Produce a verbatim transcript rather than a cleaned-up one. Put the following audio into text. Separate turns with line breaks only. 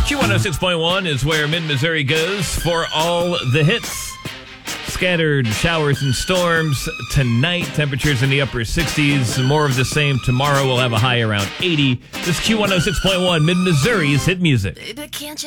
Q one oh six point one is where Mid-Missouri goes for all the hits. Scattered showers and storms tonight. Temperatures in the upper sixties. More of the same tomorrow. We'll have a high around eighty. This is Q one oh six point one, Mid-Missouri's hit music.
Baby, can't you